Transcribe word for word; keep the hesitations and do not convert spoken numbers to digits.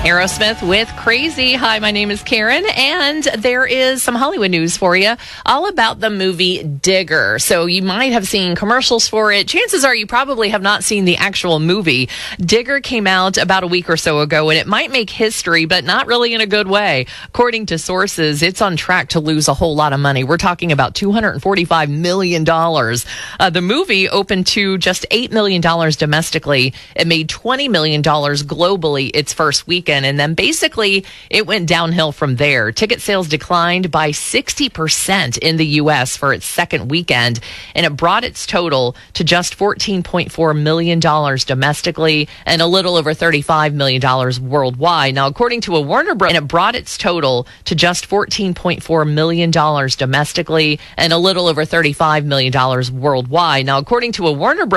Aerosmith with Crazy. Hi, my name is Karen, and there is some Hollywood news for you all about the movie Digger. So you might have seen commercials for it. Chances are you probably have not seen the actual movie. Digger came out about a week or so ago, and it might make history, but not really in a good way. According to sources, it's on track to lose a whole lot of money. We're talking about two hundred forty-five million dollars. Uh, the movie opened to just eight million dollars domestically. It made twenty million dollars globally its first weekend. And then basically it went downhill from there. Ticket sales declined by sixty percent in the U S for its second weekend, and it brought its total to just fourteen point four million dollars domestically and a little over thirty-five million dollars worldwide. Now, according to a Warner Bros., and it brought its total to just fourteen point four million dollars domestically and a little over thirty-five million dollars worldwide. Now, according to a Warner Bros.